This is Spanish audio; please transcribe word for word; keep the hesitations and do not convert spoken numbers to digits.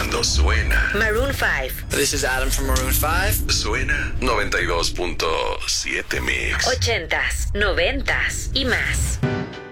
Cuando suena Maroon five. This is Adam from Maroon five. Suena noventa y dos punto siete Mix. Ochentas, noventas y más.